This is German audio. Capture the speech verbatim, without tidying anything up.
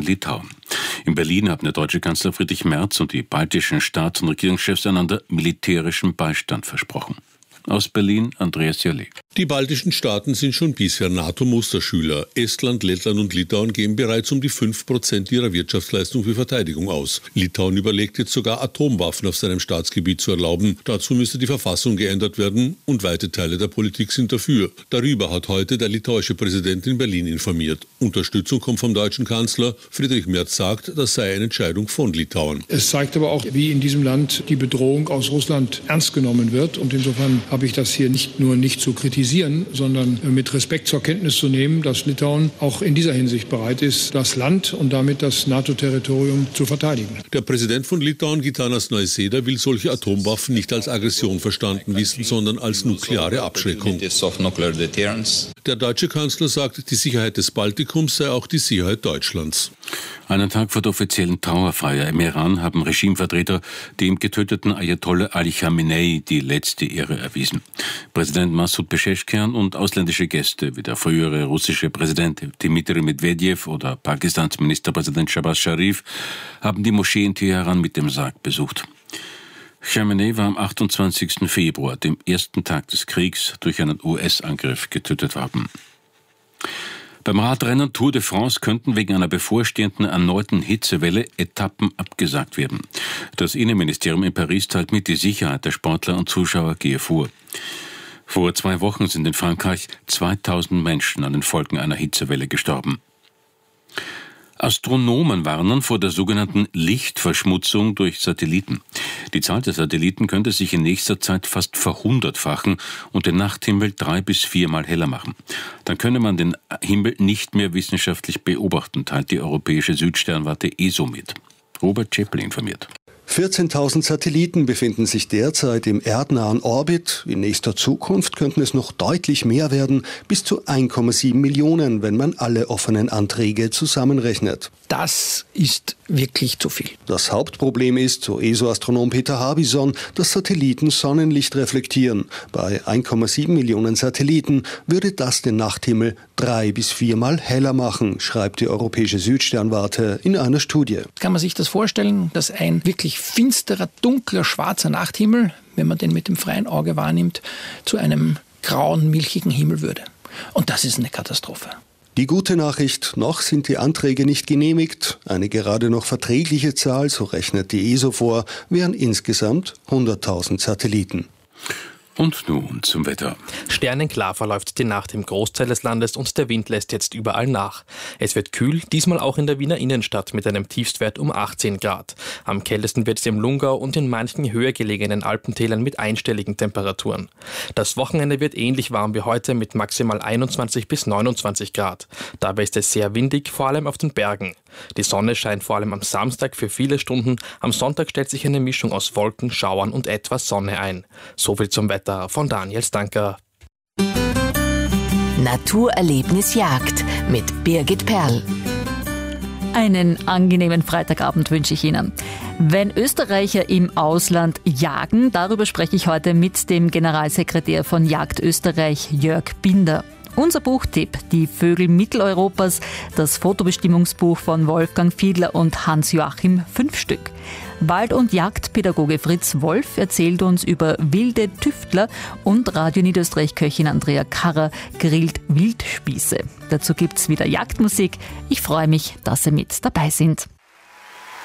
Litauen. In Berlin haben der deutsche Kanzler Friedrich Merz und die baltischen Staats- und Regierungschefs einander militärischen Beistand versprochen. Aus Berlin, Andreas Jalek. Die baltischen Staaten sind schon bisher NATO-Musterschüler. Estland, Lettland und Litauen geben bereits um die fünf Prozent ihrer Wirtschaftsleistung für Verteidigung aus. Litauen überlegt jetzt sogar, Atomwaffen auf seinem Staatsgebiet zu erlauben. Dazu müsste die Verfassung geändert werden und weite Teile der Politik sind dafür. Darüber hat heute der litauische Präsident in Berlin informiert. Unterstützung kommt vom deutschen Kanzler. Friedrich Merz sagt, das sei eine Entscheidung von Litauen. Es zeigt aber auch, wie in diesem Land die Bedrohung aus Russland ernst genommen wird. Und insofern habe ich das hier nicht nur nicht zu kritisieren, sondern mit Respekt zur Kenntnis zu nehmen, dass Litauen auch in dieser Hinsicht bereit ist, das Land und damit das NATO-Territorium zu verteidigen. Der Präsident von Litauen, Gitanas Nausėda, will solche Atomwaffen nicht als Aggression verstanden wissen, sondern als nukleare Abschreckung. Der deutsche Kanzler sagt, die Sicherheit des Baltikums sei auch die Sicherheit Deutschlands. Einen Tag vor der offiziellen Trauerfeier im Iran haben Regimevertreter dem getöteten Ayatollah Ali Khamenei die letzte Ehre erwiesen. Präsident Massoud Pezeshkian und ausländische Gäste wie der frühere russische Präsident Dmitri Medvedev oder Pakistans Ministerpräsident Shahbaz Sharif haben die Moschee in Teheran mit dem Sarg besucht. Khamenei war am achtundzwanzigsten Februar, dem ersten Tag des Kriegs, durch einen U S-Angriff getötet worden. Beim Radrennen Tour de France könnten wegen einer bevorstehenden erneuten Hitzewelle Etappen abgesagt werden. Das Innenministerium in Paris teilt mit, die Sicherheit der Sportler und Zuschauer gehe vor. Vor zwei Wochen sind in Frankreich zweitausend Menschen an den Folgen einer Hitzewelle gestorben. Astronomen warnen vor der sogenannten Lichtverschmutzung durch Satelliten. Die Zahl der Satelliten könnte sich in nächster Zeit fast verhundertfachen und den Nachthimmel drei- bis viermal heller machen. Dann könne man den Himmel nicht mehr wissenschaftlich beobachten, teilt die europäische Südsternwarte E S O mit. Robert Scheppel informiert. vierzehntausend Satelliten befinden sich derzeit im erdnahen Orbit. In nächster Zukunft könnten es noch deutlich mehr werden, bis zu eins Komma sieben Millionen, wenn man alle offenen Anträge zusammenrechnet. Das ist wirklich zu viel. Das Hauptproblem ist, so E S O-Astronom Peter Harbison, dass Satelliten Sonnenlicht reflektieren. Bei eins Komma sieben Millionen Satelliten würde das den Nachthimmel drei- bis viermal heller machen, schreibt die europäische Südsternwarte in einer Studie. Kann man sich das vorstellen, dass ein wirklich finsterer, dunkler, schwarzer Nachthimmel, wenn man den mit dem freien Auge wahrnimmt, zu einem grauen, milchigen Himmel würde. Und das ist eine Katastrophe. Die gute Nachricht, noch sind die Anträge nicht genehmigt. Eine gerade noch verträgliche Zahl, so rechnet die E S O vor, wären insgesamt hunderttausend Satelliten. Und nun zum Wetter. Sternenklar verläuft die Nacht im Großteil des Landes und der Wind lässt jetzt überall nach. Es wird kühl, diesmal auch in der Wiener Innenstadt mit einem Tiefstwert um achtzehn Grad. Am kältesten wird es im Lungau und in manchen höher gelegenen Alpentälern mit einstelligen Temperaturen. Das Wochenende wird ähnlich warm wie heute mit maximal einundzwanzig bis neunundzwanzig Grad. Dabei ist es sehr windig, vor allem auf den Bergen. Die Sonne scheint vor allem am Samstag für viele Stunden. Am Sonntag stellt sich eine Mischung aus Wolken, Schauern und etwas Sonne ein. Soviel zum Wetter von Daniel Stanker. Naturerlebnis Jagd mit Birgit Perl. Einen angenehmen Freitagabend wünsche ich Ihnen. Wenn Österreicher im Ausland jagen, darüber spreche ich heute mit dem Generalsekretär von Jagd Österreich, Jörg Binder. Unser Buchtipp, die Vögel Mitteleuropas, das Fotobestimmungsbuch von Wolfgang Fiedler und Hans-Joachim Fünfstück. Wald- und Jagdpädagoge Fritz Wolf erzählt uns über wilde Tüftler und Radio Niederösterreich-Köchin Andrea Karrer grillt Wildspieße. Dazu gibt's wieder Jagdmusik. Ich freue mich, dass Sie mit dabei sind.